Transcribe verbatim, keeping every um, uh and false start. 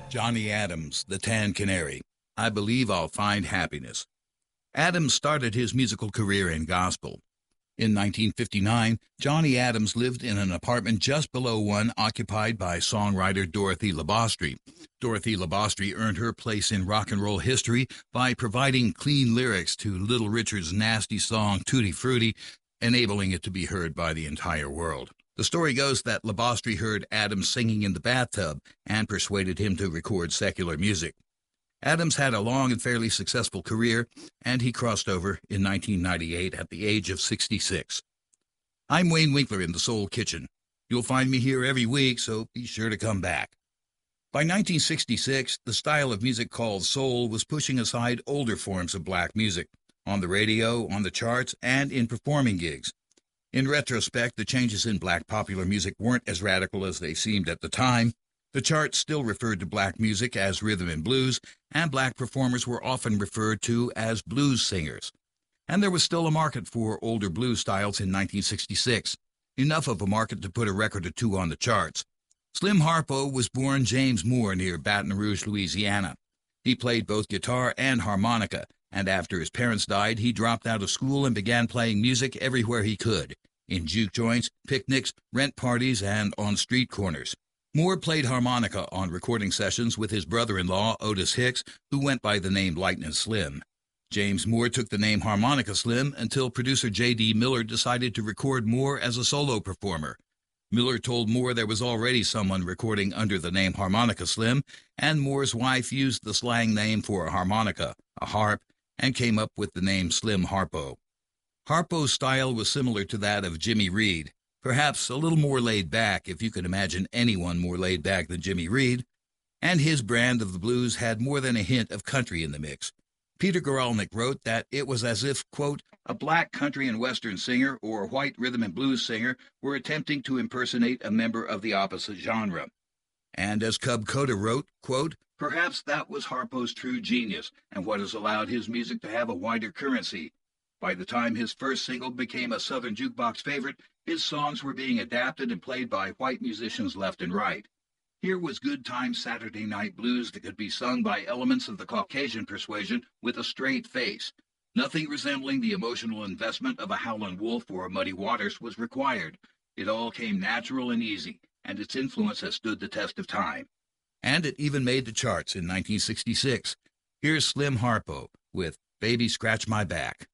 Johnny Adams, the Tan Canary. I believe I'll find happiness. Adams started his musical career in gospel. In nineteen fifty-nine, Johnny Adams lived in an apartment just below one occupied by songwriter Dorothy Labostrie. Dorothy Labostrie earned her place in rock and roll history by providing clean lyrics to Little Richard's nasty song Tutti Frutti, enabling it to be heard by the entire world. The story goes that Labostrie heard Adams singing in the bathtub and persuaded him to record secular music. Adams had a long and fairly successful career, and he crossed over in nineteen ninety-eight at the age of sixty-six. I'm Wayne Winkler in the Soul Kitchen. You'll find me here every week, so be sure to come back. By nineteen sixty-six, the style of music called soul was pushing aside older forms of black music, on the radio, on the charts, and in performing gigs. In retrospect, the changes in black popular music weren't as radical as they seemed at the time. The charts still referred to black music as rhythm and blues, and black performers were often referred to as blues singers. And there was still a market for older blues styles in nineteen sixty-six, enough of a market to put a record or two on the charts. Slim Harpo was born James Moore near Baton Rouge, Louisiana. He played both guitar and harmonica, and after his parents died, he dropped out of school and began playing music everywhere he could, in juke joints, picnics, rent parties, and on street corners. Moore played harmonica on recording sessions with his brother-in-law, Otis Hicks, who went by the name Lightnin' Slim. James Moore took the name Harmonica Slim until producer J D Miller decided to record Moore as a solo performer. Miller told Moore there was already someone recording under the name Harmonica Slim, and Moore's wife used the slang name for a harmonica, a harp, and came up with the name Slim Harpo. Harpo's style was similar to that of Jimmy Reed, perhaps a little more laid back, if you can imagine anyone more laid back than Jimmy Reed, and his brand of the blues had more than a hint of country in the mix. Peter Guralnick wrote that it was as if, quote, a black country and western singer or a white rhythm and blues singer were attempting to impersonate a member of the opposite genre. And as Cub Coda wrote, quote, perhaps that was Harpo's true genius and what has allowed his music to have a wider currency. By the time his first single became a Southern jukebox favorite, his songs were being adapted and played by white musicians left and right. Here was good time Saturday night blues that could be sung by elements of the Caucasian persuasion with a straight face. Nothing resembling the emotional investment of a Howlin' Wolf or a Muddy Waters was required. It all came natural and easy, and its influence has stood the test of time. And it even made the charts in nineteen sixty-six. Here's Slim Harpo with Baby Scratch My Back.